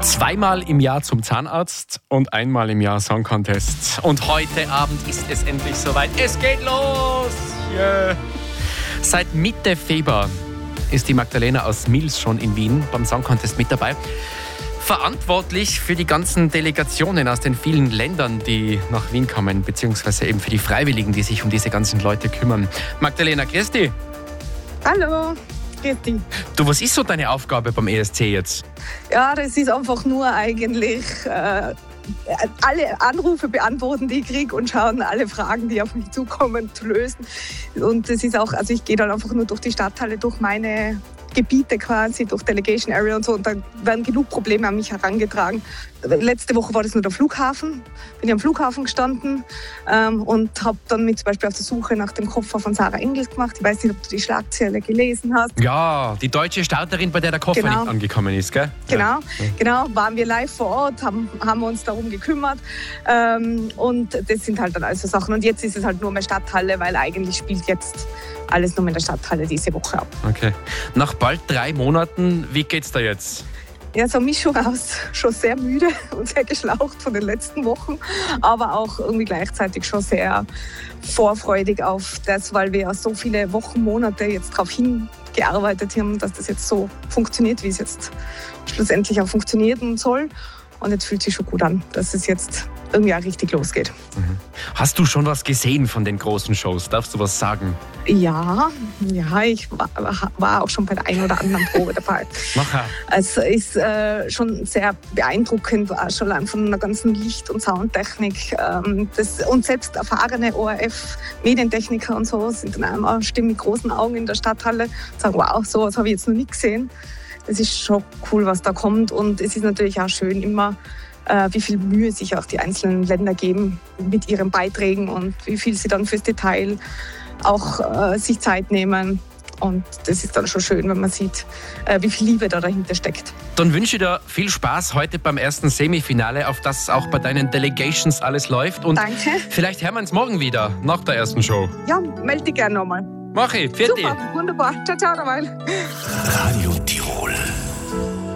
Zweimal im Jahr zum Zahnarzt und einmal im Jahr Song Contest. Und heute Abend ist es endlich soweit. Es geht los! Yeah. Seit Mitte Februar ist die Magdalena aus Mils schon in Wien beim Song Contest mit dabei. Verantwortlich für die ganzen Delegationen aus den vielen Ländern, die nach Wien kommen, beziehungsweise eben für die Freiwilligen, die sich um diese ganzen Leute kümmern. Magdalena, grüß dich. Hallo, grüß dich. Du, was ist so deine Aufgabe beim ESC jetzt? Ja, das ist einfach nur eigentlich alle Anrufe beantworten, die ich kriege und schauen, alle Fragen, die auf mich zukommen, zu lösen. Und das ist auch, also ich gehe dann einfach nur durch die Stadthalle, durch meine Gebiete quasi, durch Delegation Area und so, und da werden genug Probleme an mich herangetragen. Letzte Woche war das nur der Flughafen. Bin ich am Flughafen gestanden und habe dann mit zum Beispiel auf der Suche nach dem Koffer von Sarah Engels gemacht. Ich weiß nicht, ob du die Schlagzeile gelesen hast. Ja, die deutsche Starterin, bei der der Koffer nicht angekommen ist, gell? Genau, waren wir live vor Ort, haben wir uns darum gekümmert und das sind halt dann also Sachen. Und jetzt ist es halt nur mehr Stadthalle, weil eigentlich spielt jetzt alles nur mehr in der Stadthalle diese Woche ab. Okay. Nach bald 3 Monaten, wie geht's da jetzt? Ja, so eine Mischung aus schon sehr müde und sehr geschlaucht von den letzten Wochen, aber auch irgendwie gleichzeitig schon sehr vorfreudig auf das, weil wir ja so viele Wochen, Monate jetzt darauf hingearbeitet haben, dass das jetzt so funktioniert, wie es jetzt schlussendlich auch funktionieren soll. Und jetzt fühlt sich schon gut an, dass es jetzt irgendwie auch richtig losgeht. Mhm. Hast du schon was gesehen von den großen Shows? Darfst du was sagen? Ja, ich war auch schon bei der einen oder anderen Probe dabei. Es ist schon sehr beeindruckend, schon von der ganzen Licht- und Soundtechnik. Und selbst erfahrene ORF-Medientechniker und so sind dann immer stehen mit großen Augen in der Stadthalle und sagen, wow, sowas habe ich jetzt noch nie gesehen. Es ist schon cool, was da kommt, und es ist natürlich auch schön immer, wie viel Mühe sich auch die einzelnen Länder geben mit ihren Beiträgen und wie viel sie dann fürs Detail auch sich Zeit nehmen. Und das ist dann schon schön, wenn man sieht, wie viel Liebe da dahinter steckt. Dann wünsche ich dir viel Spaß heute beim ersten Semifinale, auf das auch bei deinen Delegations alles läuft. Und danke. Vielleicht hören wir uns morgen wieder, nach der ersten Show. Ja, melde dich gerne nochmal. Mach ich. Vierte. Super, wunderbar. Ciao, ciao, dabei. Radio